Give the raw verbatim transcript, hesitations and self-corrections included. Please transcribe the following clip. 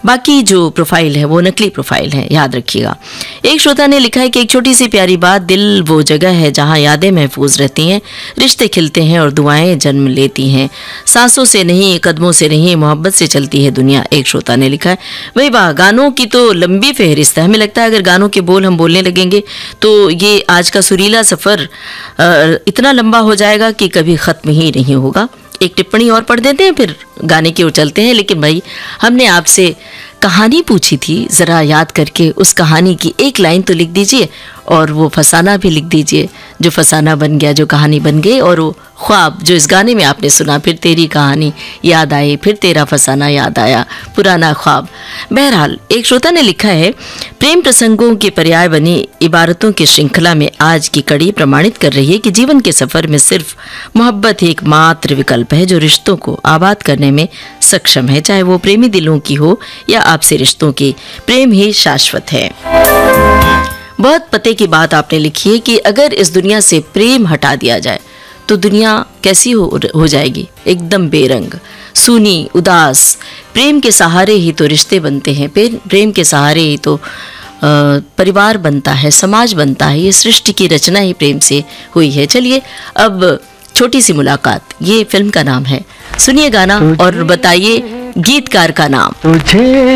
बाकी जो प्रोफाइल है वो नकली प्रोफाइल है, याद रखिएगा। एक श्रोता ने लिखा है कि एक छोटी सी प्यारी बात, दिल वो जगह है जहाँ यादें महफूज रहती हैं, रिश्ते खिलते हैं और दुआएं जन्म लेती हैं, सांसों से नहीं, कदमों से नहीं, मोहब्बत से चलती है दुनिया। एक श्रोता ने लिखा है। वही वाह, गानों की तो लंबी फहरिस्त है। हमें लगता है अगर गानों के बोल हम बोलने लगेंगे तो ये आज का सुरीला सफ़र इतना लंबा हो जाएगा कि कभी ख़त्म ही नहीं होगा। एक टिप्पणी और पढ़ देते हैं, फिर गाने की ओर चलते हैं। लेकिन भाई, हमने आपसे कहानी पूछी थी, ज़रा याद करके उस कहानी की एक लाइन तो लिख दीजिए और वो फसाना भी लिख दीजिए, जो फसाना बन गया, जो कहानी बन गई, और वो ख्वाब जो इस गाने में आपने सुना, फिर तेरी कहानी याद आई, फिर तेरा फसाना याद आया, पुराना ख्वाब। बहरहाल, एक श्रोता ने लिखा है, प्रेम प्रसंगों के पर्याय बनी इबारतों की श्रृंखला में आज की कड़ी प्रमाणित कर रही है कि जीवन के सफ़र में सिर्फ मोहब्बत ही एकमात्र विकल्प है जो रिश्तों को आबाद करने में सक्षम है, चाहे वो प्रेमी दिलों की हो या आपसे रिश्तों की। प्रेम ही शाश्वत है। बहुत पते की बात आपने लिखी है कि अगर इस दुनिया से प्रेम हटा दिया जाए तो दुनिया कैसी हो, हो जाएगी, एकदम बेरंग, सूनी, उदास। प्रेम के सहारे ही तो रिश्ते बनते हैं, प्रेम के सहारे ही तो आ, परिवार बनता है, समाज बनता है। ये सृष्टि की रचना ही प्रेम से हुई है। चलिए अब छोटी सी मुलाकात, ये फिल्म का नाम है, सुनिए गाना और बताइए गीतकार का नाम। तुझे